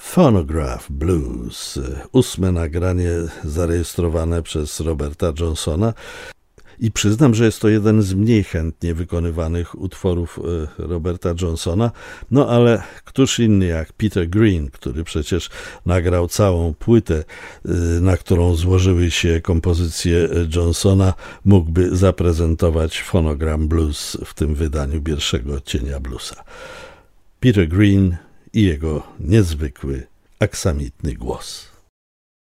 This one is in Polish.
Phonograph Blues, 8. nagranie zarejestrowane przez Roberta Johnsona i przyznam, że jest to jeden z mniej chętnie wykonywanych utworów Roberta Johnsona, no ale któż inny jak Peter Green, który przecież nagrał całą płytę, na którą złożyły się kompozycje Johnsona, mógłby zaprezentować Phonogram Blues w tym wydaniu pierwszego Cienia Bluesa. Peter Green i jego niezwykły, aksamitny głos.